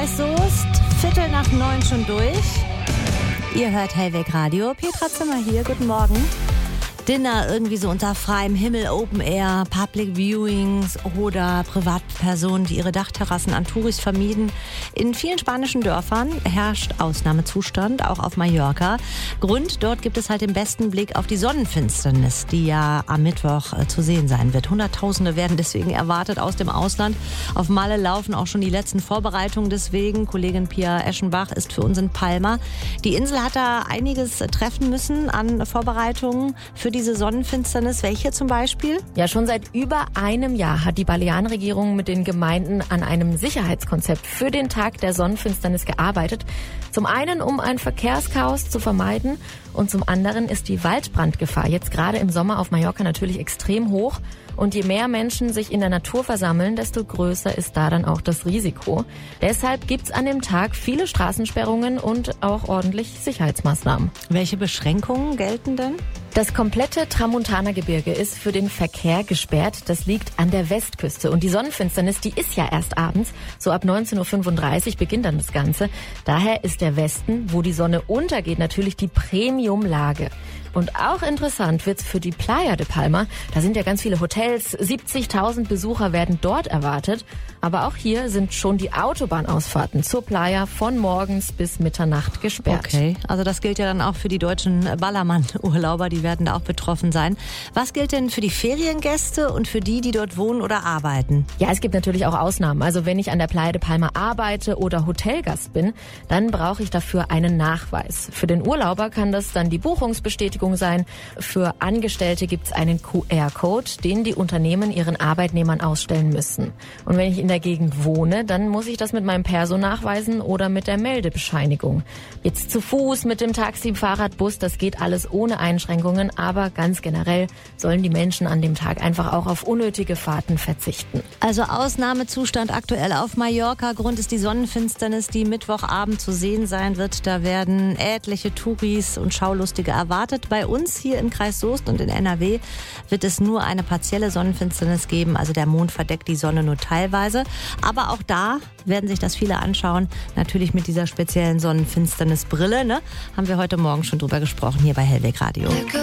Kreis Soest, 8:15 schon durch. Ihr hört Hellweg Radio. Petra Zimmer hier, guten Morgen. Dinner irgendwie so unter freiem Himmel, Open Air, Public Viewings oder Privatpersonen, die ihre Dachterrassen an Touris vermieden. In vielen spanischen Dörfern herrscht Ausnahmezustand, auch auf Mallorca. Grund, dort gibt es halt den besten Blick auf die Sonnenfinsternis, die ja am Mittwoch zu sehen sein wird. Hunderttausende werden deswegen erwartet aus dem Ausland. Auf Malle laufen auch schon die letzten Vorbereitungen deswegen. Kollegin Pia Eschenbach ist für uns in Palma. Die Insel hat da einiges treffen müssen an Vorbereitungen für diese Sonnenfinsternis. Welche zum Beispiel? Ja, schon seit über einem Jahr hat die Balearenregierung mit den Gemeinden an einem Sicherheitskonzept für den Tag der Sonnenfinsternis gearbeitet. Zum einen, um ein Verkehrschaos zu vermeiden, und zum anderen ist die Waldbrandgefahr jetzt gerade im Sommer auf Mallorca natürlich extrem hoch. Und je mehr Menschen sich in der Natur versammeln, desto größer ist da dann auch das Risiko. Deshalb gibt's an dem Tag viele Straßensperrungen und auch ordentlich Sicherheitsmaßnahmen. Welche Beschränkungen gelten denn? Das komplette Tramontana-Gebirge ist für den Verkehr gesperrt. Das liegt an der Westküste. Und die Sonnenfinsternis, die ist ja erst abends. So ab 19.35 Uhr beginnt dann das Ganze. Daher ist der Westen, wo die Sonne untergeht, natürlich die Premium-Lage. Und auch interessant wird's für die Playa de Palma. Da sind ja ganz viele Hotels. 70.000 Besucher werden dort erwartet. Aber auch hier sind schon die Autobahnausfahrten zur Playa von morgens bis Mitternacht gesperrt. Okay, also das gilt ja dann auch für die deutschen Ballermann-Urlauber. Die werden da auch betroffen sein. Was gilt denn für die Feriengäste und für die dort wohnen oder arbeiten? Ja, es gibt natürlich auch Ausnahmen. Also wenn ich an der Playa de Palma arbeite oder Hotelgast bin, dann brauche ich dafür einen Nachweis. Für den Urlauber kann das dann die Buchungsbestätigung sein. Für Angestellte gibt es einen QR-Code, den die Unternehmen ihren Arbeitnehmern ausstellen müssen. Und wenn ich in der Gegend wohne, dann muss ich das mit meinem Perso nachweisen oder mit der Meldebescheinigung. Jetzt zu Fuß, mit dem Taxi, Fahrrad, Bus, das geht alles ohne Einschränkungen, aber ganz generell sollen die Menschen an dem Tag einfach auch auf unnötige Fahrten verzichten. Also Ausnahmezustand aktuell auf Mallorca. Grund ist die Sonnenfinsternis, die Mittwochabend zu sehen sein wird. Da werden etliche Touris und Schaulustige erwartet. Bei uns hier im Kreis Soest und in NRW wird es nur eine partielle Sonnenfinsternis geben. Also der Mond verdeckt die Sonne nur teilweise. Aber auch da werden sich das viele anschauen. Natürlich mit dieser speziellen Sonnenfinsternisbrille, ne? Haben wir heute Morgen schon drüber gesprochen hier bei Hellweg Radio.